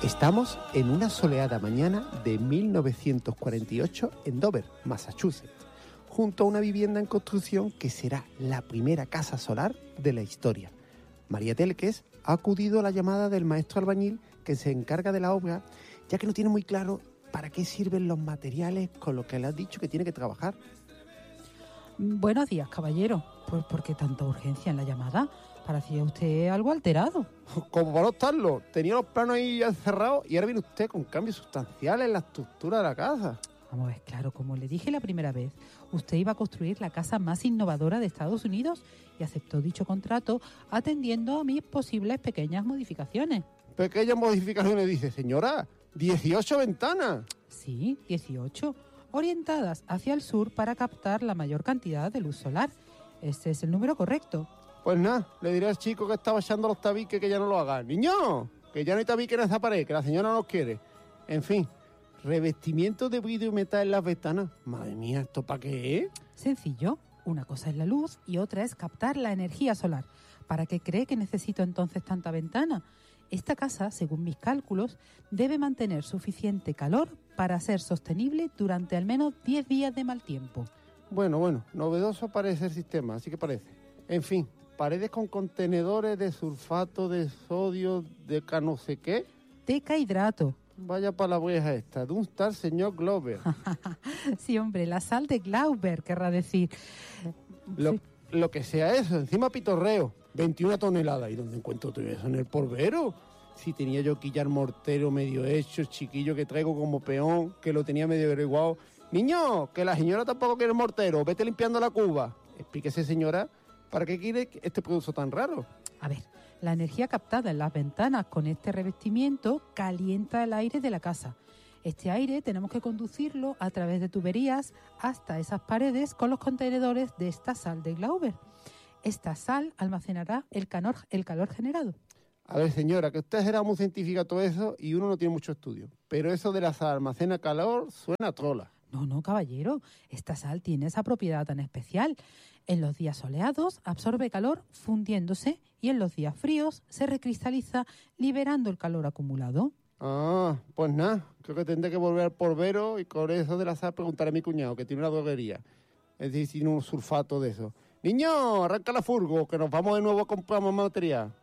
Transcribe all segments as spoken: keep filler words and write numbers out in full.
Estamos en una soleada mañana de mil novecientos cuarenta y ocho en Dover, Massachusetts, junto a una vivienda en construcción que será la primera casa solar de la historia. María Telques ha acudido a la llamada del maestro albañil que se encarga de la obra, ya que no tiene muy claro para qué sirven los materiales con los que le has dicho que tiene que trabajar. Buenos días, caballero. Pues ¿por qué tanta urgencia en la llamada? Parecía usted algo alterado. Como para no estarlo, tenía los planos ahí ya cerrados y ahora viene usted con cambios sustanciales en la estructura de la casa. Vamos a ver, claro, como le dije la primera vez, usted iba a construir la casa más innovadora de Estados Unidos y aceptó dicho contrato atendiendo a mis posibles pequeñas modificaciones. Pequeñas modificaciones, dice, señora, dieciocho ventanas. Sí, dieciocho, orientadas hacia el sur para captar la mayor cantidad de luz solar. Ese es el número correcto. Pues nada, le diré al chico que estaba echando los tabiques que ya no lo haga. ¡Niño! Que ya no hay tabique en esa pared, que la señora no los quiere. En fin, revestimiento de vidrio y metal en las ventanas. Madre mía, ¿esto para qué es? Sencillo. Una cosa es la luz y otra es captar la energía solar. ¿Para qué cree que necesito entonces tanta ventana? Esta casa, según mis cálculos, debe mantener suficiente calor para ser sostenible durante al menos diez días de mal tiempo. Bueno, bueno, novedoso parece el sistema, así que parece. En fin, paredes con contenedores de sulfato de sodio, de ca no sé qué. Decahidrato. Vaya palabreja esta, de un tal señor Glauber. Sí, hombre, la sal de Glauber, querrá decir. Lo, Sí. lo que sea eso, encima pitorreo, veintiuna toneladas. ¿Y dónde encuentro todo eso? ¿En el Porbero? Si tenía yo que ya el mortero medio hecho, el chiquillo que traigo como peón, que lo tenía medio averiguado. Niño, que la señora tampoco quiere mortero, vete limpiando la cuba. Explíquese, señora, ¿para qué quiere este producto tan raro? A ver, la energía captada en las ventanas con este revestimiento calienta el aire de la casa. Este aire tenemos que conducirlo a través de tuberías hasta esas paredes con los contenedores de esta sal de Glauber. Esta sal almacenará el calor, el calor generado. A ver, señora, que usted era muy científica todo eso y uno no tiene mucho estudio. Pero eso de la sal almacena calor suena a trola. No, no, caballero, esta sal tiene esa propiedad tan especial. En los días soleados absorbe calor fundiéndose y en los días fríos se recristaliza liberando el calor acumulado. Ah, pues nada, creo que tendré que volver al Porbero y con eso de la sal preguntaré a mi cuñado, que tiene una droguería. Es decir, tiene un sulfato de eso. Niño, arranca la furgo, que nos vamos de nuevo a comprar más material.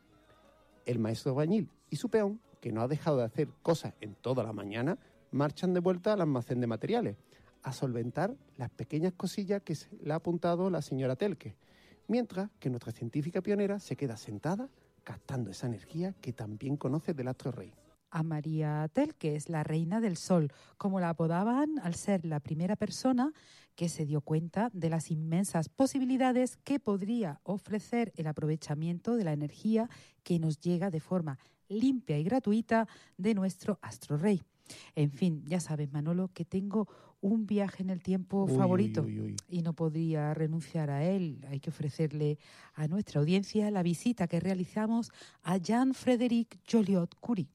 El maestro albañil y su peón, que no ha dejado de hacer cosas en toda la mañana, marchan de vuelta al almacén de materiales, a solventar las pequeñas cosillas que se le ha apuntado la señora Telque, mientras que nuestra científica pionera se queda sentada captando esa energía que también conoce del astro rey. A María Telques, la reina del sol, como la apodaban al ser la primera persona que se dio cuenta de las inmensas posibilidades que podría ofrecer el aprovechamiento de la energía que nos llega de forma limpia y gratuita de nuestro astro rey. En fin, ya sabes, Manolo, que tengo un viaje en el tiempo Uy, favorito uy, uy, uy. y no podría renunciar a él. Hay que ofrecerle a nuestra audiencia la visita que realizamos a Jean-Frédéric Joliot-Curie.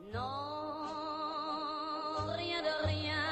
Non, rien de rien.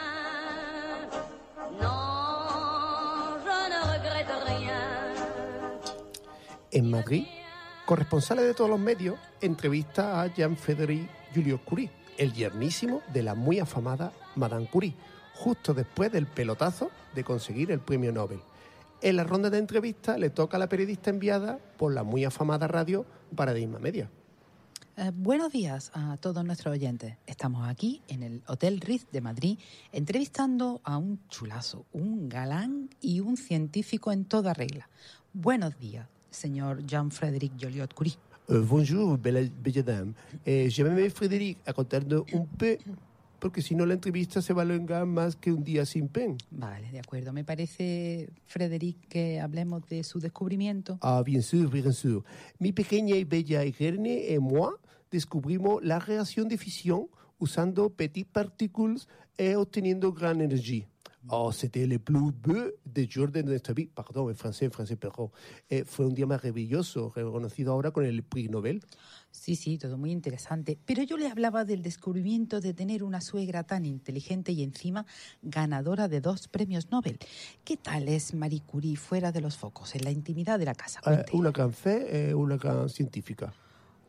Non, je ne regrette rien. En Madrid, corresponsales de todos los medios entrevista a Jean-Frédéric Joliot-Curie, el yernísimo de la muy afamada Madame Curie, justo después del pelotazo de conseguir el premio Nobel. En la ronda de entrevistas le toca a la periodista enviada por la muy afamada radio Paradigma Media. Eh, buenos días a todos nuestros oyentes. Estamos aquí en el Hotel Ritz de Madrid entrevistando a un chulazo, un galán y un científico en toda regla. Buenos días, señor Jean-Frédéric Joliot-Curie. Euh, bonjour, belle, belle dame. Eh, Llámeme Frédéric a contarnos un peu, porque si no la entrevista se va a alargar más que un día sin pen. Vale, de acuerdo. Me parece, Frédéric, que hablemos de su descubrimiento. Ah, bien sûr, bien sûr. Mi pequeña y bella Irene et moi descubrimos la reacción de fisión usando petites partículas et obteniendo gran energía. Oh, c'était le plus beau de Jordan de nuestra vida. Perdón, en francés, en francés, perdón. Eh, fue un día maravilloso, reconocido ahora con el Prix Nobel. Sí, sí, todo muy interesante. Pero yo le hablaba del descubrimiento de tener una suegra tan inteligente y encima ganadora de dos premios Nobel. ¿Qué tal es Marie Curie fuera de los focos, en la intimidad de la casa? Eh, Cuente. una gran fe, eh, una gran científica.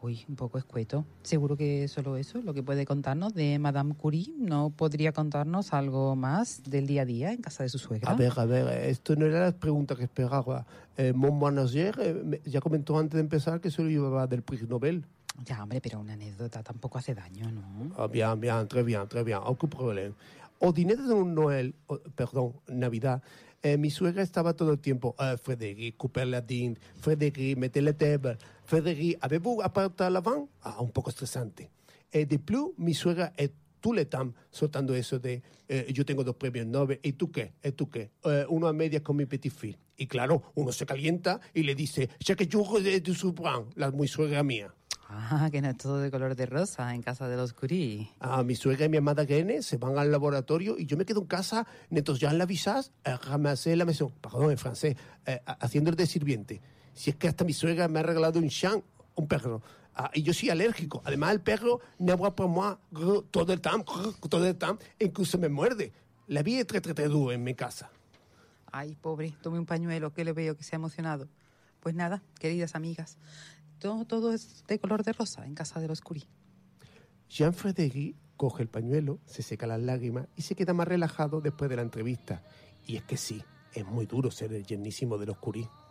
Uy, un poco escueto. Seguro que solo eso es lo que puede contarnos de Madame Curie. ¿No podría contarnos algo más del día a día en casa de su suegra? A ver, a ver, esto no era la pregunta que esperaba. Eh, mon manager eh, me- ya comentó antes de empezar que se lo llevaba del Prix Nobel. Ya, hombre, pero una anécdota tampoco hace daño, ¿no? Ah, bien, bien, très bien, très bien, aucun problème. Au dîner de Noël, oh, perdón, Navidad, eh, mi suegra estaba todo el tiempo, euh, Frédéric, couper la dinde, Frédéric, mettez la table, Frédéric, avez-vous apporté la vin? Ah, un poco estresante. Et de plus, mi suegra est tout le temps soltando eso de, eh, yo tengo dos premios Nobel, ¿y tú qué? ¿Y tú qué? Eh, uno a medias con mi petit fils. Y claro, uno se calienta y le dice, chaque jour de tu soupran, la muy suegra mía. Ah, que no es todo de color de rosa en casa de los Curie. Ah, mi suegra y mi amada Gene se van al laboratorio y yo me quedo en casa nettoyant la visage, eh, ramasser la maison, perdón, en francés, eh, haciendo el de sirviente. Si es que hasta mi suegra me ha regalado un chat, un perro. Ah, y yo soy alérgico. Además, el perro n'aboie por moi grr, todo el tiempo, grr, todo el tiempo, e incluso me muerde. La vida es très, très, très dura en mi casa. Ay, pobre, tome un pañuelo, que le veo que se ha emocionado. Pues nada, queridas amigas, todo, todo es de color de rosa en casa de los Curie. Jean-Frédéric coge el pañuelo, se seca las lágrimas y se queda más relajado después de la entrevista. Y es que sí, es muy duro ser el yernísimo de los Curie.